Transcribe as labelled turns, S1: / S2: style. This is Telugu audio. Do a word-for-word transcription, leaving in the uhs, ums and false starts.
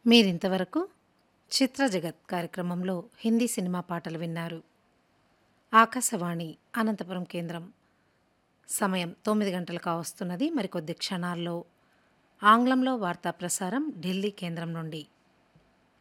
S1: మీరింతవరకు 'చిత్ర జగత్' కార్యక్రమంలో హిందీ సినిమా పాటలు విన్నారు. ఆకాశవాణి అనంతపురం కేంద్రం. సమయం తొమ్మిది గంటలు కావస్తున్నది. మరికొద్ది క్షణాల్లో ఆంగ్లంలో వార్తా ప్రసారం ఢిల్లీ కేంద్రం నుండి.